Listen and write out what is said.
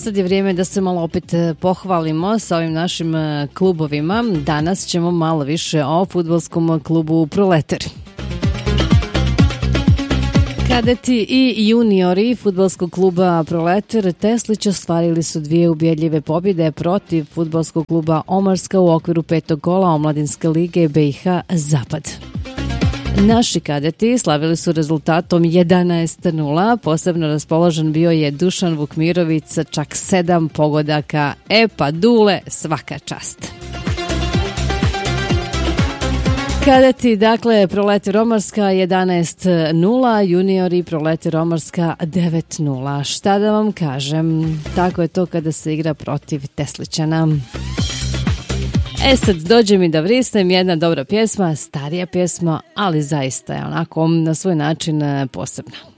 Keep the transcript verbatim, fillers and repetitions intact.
sad je vrijeme da se malo opet pohvalimo sa ovim našim klubovima. Danas ćemo malo više o fudbalskom klubu Proletar. Kadeti i juniori fudbalskog kluba Proletar Teslić ostvarili su dvije ubjedljive pobjede protiv fudbalskog kluba Omarska u okviru petog kola Omladinske lige B i H Zapad. Naši kadeti slavili su rezultatom jedanaest nula, posebno raspoložen bio je Dušan Vukmirović sa čak sedam pogodaka. E pa Dule, svaka čast. Kadeti, dakle, Proletar Omarska jedanaest nula, juniori Proletar Omarska devet nula. Šta da vam kažem, tako je to kada se igra protiv Teslićana. E sad, dođe mi da vrisnem jedna dobra pjesma, starija pjesma, ali zaista je onako na svoj način posebna.